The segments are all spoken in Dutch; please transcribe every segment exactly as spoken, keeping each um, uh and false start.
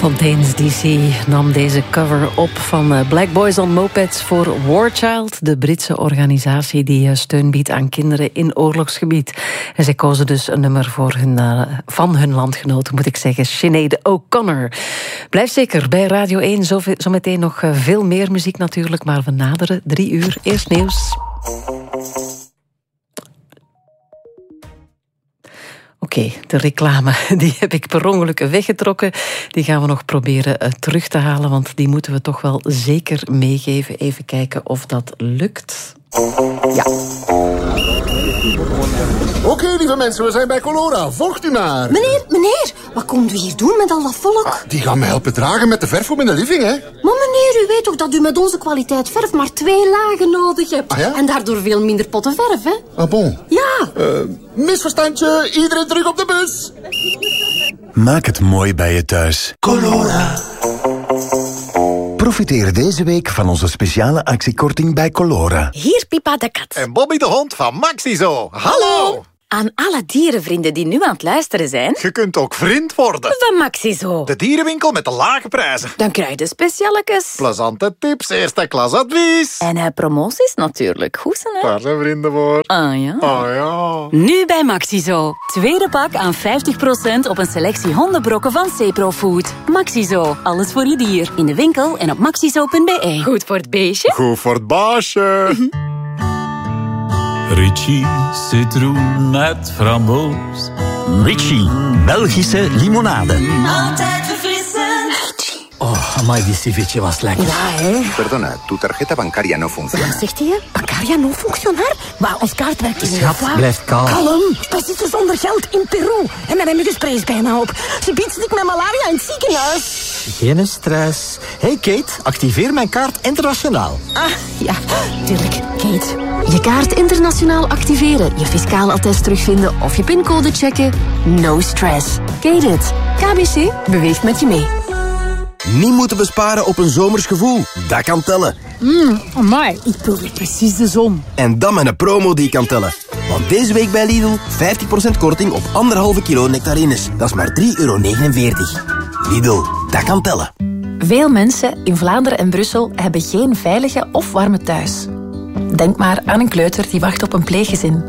Fontaine's D C nam deze cover op van Black Boys on Mopeds voor War Child, de Britse organisatie die steun biedt aan kinderen in oorlogsgebied. En zij kozen dus een nummer voor hun, uh, van hun landgenoten, moet ik zeggen, Sinead O'Connor. Blijf zeker bij Radio één, zometeen nog veel meer muziek natuurlijk, maar we naderen drie uur. Eerst nieuws. Oké, okay, de reclame, die heb ik per ongeluk weggetrokken. Die gaan we nog proberen uh, terug te halen, want die moeten we toch wel zeker meegeven. Even kijken of dat lukt. Ja. Oké, okay, lieve mensen, we zijn bij Colora. Volgt u maar. Meneer, meneer, wat komt u hier doen met al dat volk? Ah, die gaan me helpen dragen met de verf voor in de living, hè? Maar meneer, u weet toch dat u met onze kwaliteit verf maar twee lagen nodig hebt? Ah, ja? En daardoor veel minder potten verf, hè? Ah, bon. Ja. Uh, misverstandje, iedereen terug op de bus. Maak het mooi bij je thuis. Colora. Profiteer deze week van onze speciale actiekorting bij Colora. Hier Pipa de kat. En Bobby de hond van Maxizo. Hallo! Aan alle dierenvrienden die nu aan het luisteren zijn... Je kunt ook vriend worden. Van Maxizo. De dierenwinkel met de lage prijzen. Dan krijg je specialekes. Plezante tips, eerste klas advies. En uh, promoties natuurlijk. Goed zijn, hè? Daar zijn vrienden voor. Ah ja. Ah ja. Nu bij Maxizo. Tweede pak aan vijftig procent op een selectie hondenbrokken van Cepro Food. Maxizo. Alles voor je dier. In de winkel en op maxizo punt b e. Goed voor het beestje. Goed voor het baasje. Ritchie citroen met framboos. Ritchie, Belgische limonade. Altijd verfrissend. Oh, amai, die ceviche was lekker. Ja, hè. Perdona, tu tarjeta bancaria no funciona. Wat zegt hij? Bancaria no functionar? Maar ons kaart werkt niet. Schat, blijf kalm. Kalm. We zitten zonder geld in Peru. En mijn muggenspray is bijna op. Ze biedt ik met malaria in het ziekenhuis. Geen stress. Hey Kate, activeer mijn kaart internationaal. Ah, ja, tuurlijk. Kate. Je kaart internationaal activeren, je fiscaal attest terugvinden of je pincode checken. No stress. Kate it. K B C beweegt met je mee. Niet moeten besparen op een zomers gevoel. Dat kan tellen. Mmm, amai, ik proef weer precies de zon. En dan met een promo die kan tellen. Want deze week bij Lidl vijftig procent korting op anderhalve kilo nectarines. Dat is maar drie euro negenenveertig. Lidl, dat kan tellen. Veel mensen in Vlaanderen en Brussel hebben geen veilige of warme thuis. Denk maar aan een kleuter die wacht op een pleeggezin.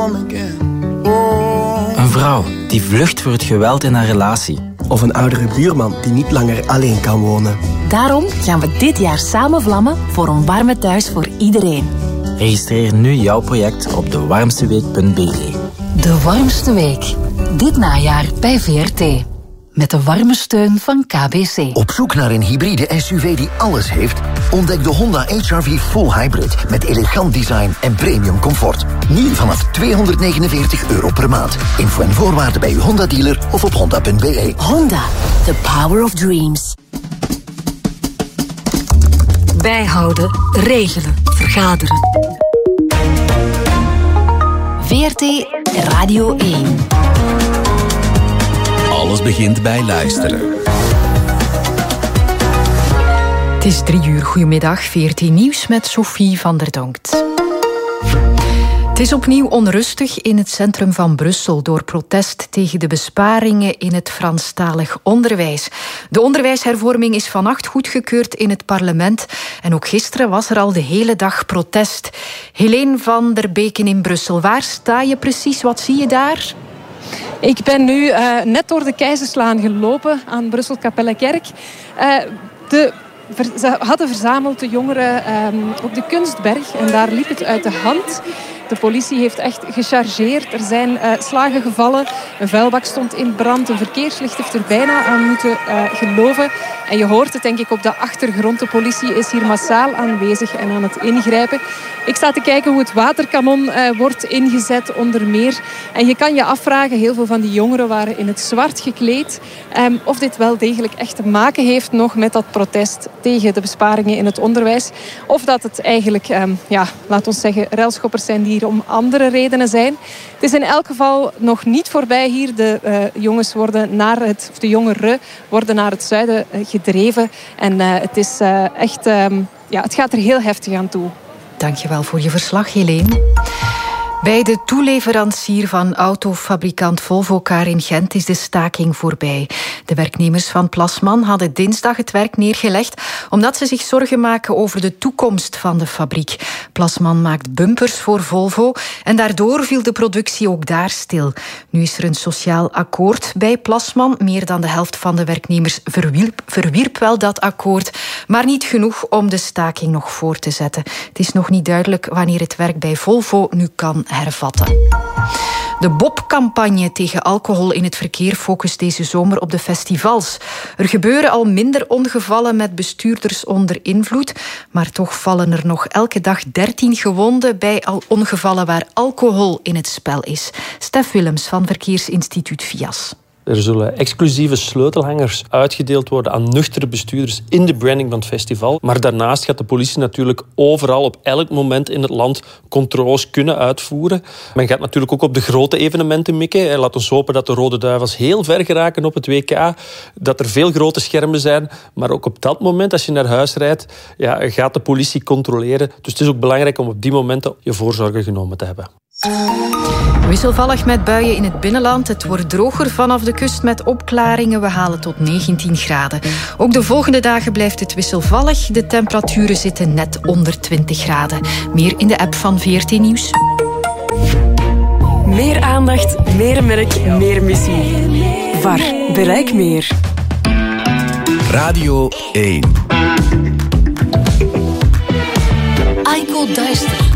Een vrouw die vlucht voor het geweld in haar relatie. Of een oudere buurman die niet langer alleen kan wonen. Daarom gaan we dit jaar samen vlammen voor een warme thuis voor iedereen. Registreer nu jouw project op de warmste week punt b e. De Warmste Week. Dit najaar bij V R T. Met de warme steun van K B C. Op zoek naar een hybride S U V die alles heeft? Ontdek de Honda H R V Full Hybrid met elegant design en premium comfort. Nu vanaf tweehonderdnegenenveertig euro per maand. Info en voorwaarden bij uw Honda dealer of op honda punt b e. Honda, the power of dreams. Bijhouden, regelen, vergaderen. V R T Radio één. Alles begint bij luisteren. Het is drie uur. Goedemiddag, V R T Nieuws met Sophie van der Donkt. Het is opnieuw onrustig in het centrum van Brussel door protest tegen de besparingen in het Franstalig onderwijs. De onderwijshervorming is vannacht goedgekeurd in het parlement en ook gisteren was er al de hele dag protest. Helene van der Beken in Brussel, waar sta je precies? Wat zie je daar? Ik ben nu uh, net door de Keizerslaan gelopen aan Brussel-Kapellekerk. Uh, de Ze hadden verzameld de jongeren um, op de Kunstberg en daar liep het uit de hand. De politie heeft echt gechargeerd. Er zijn uh, slagen gevallen. Een vuilbak stond in brand. Een verkeerslicht heeft er bijna aan moeten uh, geloven. En je hoort het denk ik op de achtergrond. De politie is hier massaal aanwezig en aan het ingrijpen. Ik sta te kijken hoe het waterkanon uh, wordt ingezet onder meer. En je kan je afvragen, heel veel van die jongeren waren in het zwart gekleed. Um, of dit wel degelijk echt te maken heeft nog met dat protest tegen de besparingen in het onderwijs. Of dat het eigenlijk, um, ja, laat ons zeggen, ruilschoppers zijn die hier om andere redenen zijn. Het is in elk geval nog niet voorbij hier. De uh, jongens worden naar het, of de jongeren worden naar het zuiden uh, gedreven. En uh, het is uh, echt, um, ja, het gaat er heel heftig aan toe. Dankjewel voor je verslag, Helene. Bij de toeleverancier van autofabrikant Volvocar in Gent is de staking voorbij. De werknemers van Plasman hadden dinsdag het werk neergelegd omdat ze zich zorgen maken over de toekomst van de fabriek. Plasman maakt bumpers voor Volvo en daardoor viel de productie ook daar stil. Nu is er een sociaal akkoord bij Plasman. Meer dan de helft van de werknemers verwierp, verwierp wel dat akkoord, maar niet genoeg om de staking nog voor te zetten. Het is nog niet duidelijk wanneer het werk bij Volvo nu kan hervatten. De Bob-campagne tegen alcohol in het verkeer focust deze zomer op de festivals. Er gebeuren al minder ongevallen met bestuurders onder invloed, maar toch vallen er nog elke dag dertien gewonden bij al ongevallen waar alcohol in het spel is. Stef Willems van Verkeersinstituut V I A S. Er zullen exclusieve sleutelhangers uitgedeeld worden aan nuchtere bestuurders in de branding van het festival. Maar daarnaast gaat de politie natuurlijk overal op elk moment in het land controles kunnen uitvoeren. Men gaat natuurlijk ook op de grote evenementen mikken. Laat ons hopen dat de Rode Duivels heel ver geraken op het W K. Dat er veel grote schermen zijn. Maar ook op dat moment, als je naar huis rijdt, ja, gaat de politie controleren. Dus het is ook belangrijk om op die momenten je voorzorgen genomen te hebben. Wisselvallig met buien in het binnenland. Het wordt droger vanaf de kust met opklaringen. We halen tot negentien graden. Ook de volgende dagen blijft het wisselvallig. De temperaturen zitten net onder twintig graden. Meer in de app van V R T Nieuws. Meer aandacht, meer merk, meer missie. V A R. Bereik meer. Radio één. Aiko Duister.